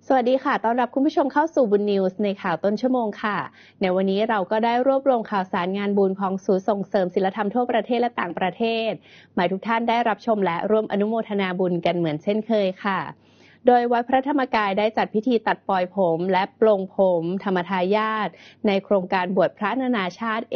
สวัสดีค่ะต้อนรับคุณผู้ชมเข้าสู่บุญนิวส์ในข่าวต้นชั่วโมงค่ะในวันนี้เราก็ได้รวบรวมข่าวสารงานบุญของศูนย์ส่งเสริมศีลธรรมทั่วประเทศและต่างประเทศหมายทุกท่านได้รับชมและร่วมอนุโมทนาบุญกันเหมือนเช่นเคยค่ะโดยวัดพระธรรมกายได้จัดพิธีตัดปลอยผมและปลงผมธรรมทายาทในโครงการบวชพระนานาชาติ